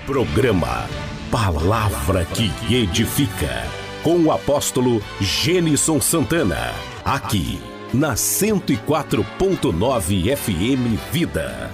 Programa Palavra que Edifica, com o apóstolo Gênison Santana, aqui na 104.9 FM Vida.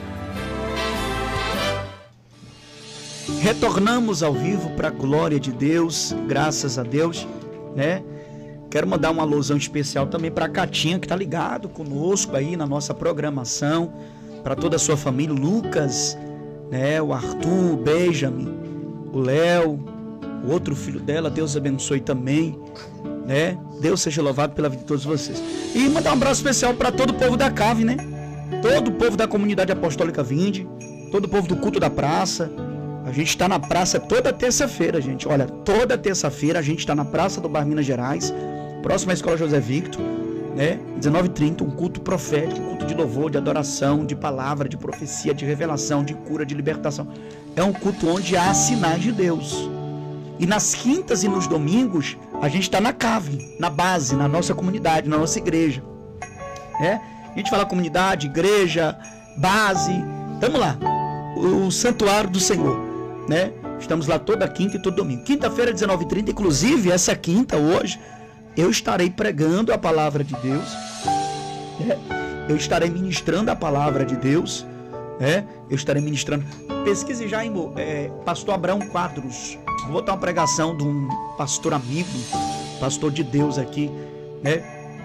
Retornamos ao vivo para a glória de Deus, graças a Deus, né? Quero mandar uma alusão especial também para a Catinha, que está ligado conosco aí na nossa programação, para toda a sua família, o Lucas, né? O Arthur, o Benjamin, o Léo, o outro filho dela, Deus abençoe também, né? Deus seja louvado pela vida de todos vocês. E mandar um abraço especial para todo o povo da CAV, né? Todo o povo da comunidade apostólica Vinde, todo o povo do culto da praça. A gente está na praça toda terça-feira, gente. Olha, toda terça-feira a gente está na Praça do Bar Minas Gerais, próximo à Escola José Victor, né? 19h30, um culto profético, um culto de louvor, de adoração, de palavra, de profecia, de revelação, de cura, de libertação. É um culto onde há sinais de Deus. E nas quintas e nos domingos, a gente está na CAV, na base, na nossa comunidade, na nossa igreja. Né? A gente fala comunidade, igreja, base, estamos lá. O santuário do Senhor, né? Estamos lá toda quinta e todo domingo. Quinta-feira, 19h30, inclusive essa quinta, hoje, eu estarei pregando a palavra de Deus, né? Eu estarei ministrando a palavra de Deus, né? Eu estarei ministrando. Pesquise já, pastor Abraão Quadros. Vou botar uma pregação de um pastor amigo, pastor de Deus aqui, né?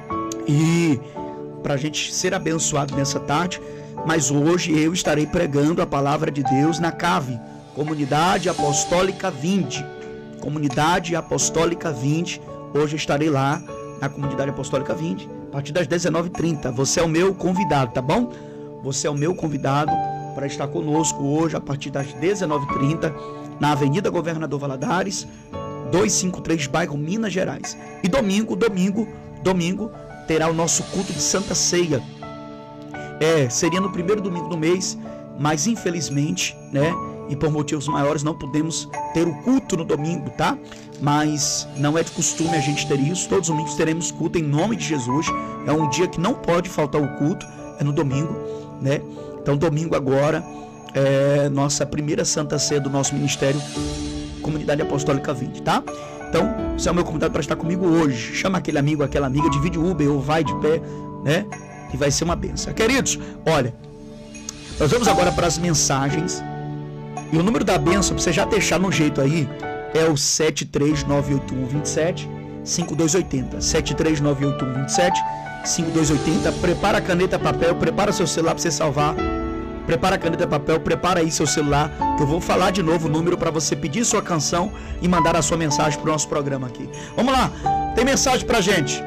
E para a gente ser abençoado nessa tarde. Mas hoje eu estarei pregando a palavra de Deus na CAV, Comunidade Apostólica Vinde. Comunidade Apostólica Vinde. Hoje eu estarei lá na Comunidade Apostólica Vinde, a partir das 19h30. Você é o meu convidado, tá bom? Você é o meu convidado para estar conosco hoje, a partir das 19h30, na Avenida Governador Valadares, 253, bairro Minas Gerais. E domingo, terá o nosso culto de Santa Ceia. Seria no primeiro domingo do mês, mas infelizmente, né, e por motivos maiores não podemos ter o culto no domingo, tá? Mas não é de costume a gente ter isso. Todos os domingos teremos culto em nome de Jesus. É um dia que não pode faltar o culto, é no domingo, né? Então domingo agora é nossa primeira Santa Ceia do nosso ministério Comunidade Apostólica Vinde, tá? Então, você é o meu convidado para estar comigo hoje. Chama aquele amigo, aquela amiga, divide o Uber ou vai de pé, né? E vai ser uma bênção. Queridos, olha, nós vamos agora para as mensagens. E o número da bênção, para você já deixar no jeito aí, é o 7398127-5280. 7398127-5280. Prepara a caneta, papel, prepara seu celular para você salvar. Prepara a caneta, papel, prepara aí seu celular, que eu vou falar de novo o número para você pedir sua canção e mandar a sua mensagem para o nosso programa aqui. Vamos lá, tem mensagem pra gente.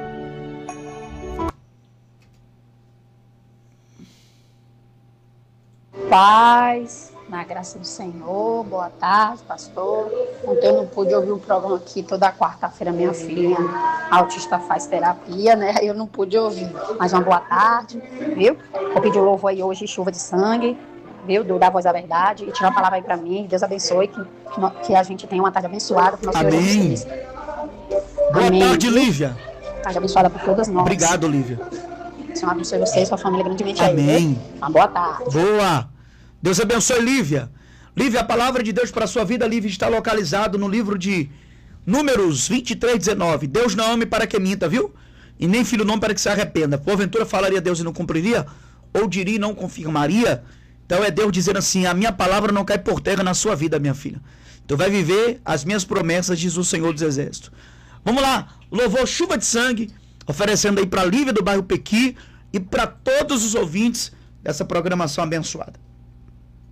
Paz, na graça do Senhor, boa tarde, pastor. Ontem eu não pude ouvir o programa aqui, toda quarta-feira minha filha autista faz terapia, né? Eu não pude ouvir, mas uma boa tarde, viu? Vou pedir o louvor aí hoje, chuva de sangue, viu? Da Voz da Verdade, e tirar uma palavra aí pra mim, Deus abençoe, que a gente tenha uma tarde abençoada com o nosso Senhor Jesus. Boa Amém. tarde, Lívia. Tarde abençoada por todas nós. Obrigado, Lívia. O Senhor abençoe você e sua família grandemente. Amém. Aí, viu? Uma boa tarde. Boa. Deus abençoe, Lívia. Lívia, a palavra de Deus para a sua vida, Lívia, está localizado no livro de Números 23:19. Deus não é homem para que minta, viu? E nem filho não para que se arrependa. Porventura falaria Deus e não cumpriria? Ou diria e não confirmaria? Então é Deus dizendo assim: a minha palavra não cai por terra na sua vida, minha filha. Tu vai viver as minhas promessas, diz o Senhor dos Exércitos. Vamos lá, louvor chuva de sangue, oferecendo aí para a Lívia do bairro Pequi e para todos os ouvintes dessa programação abençoada.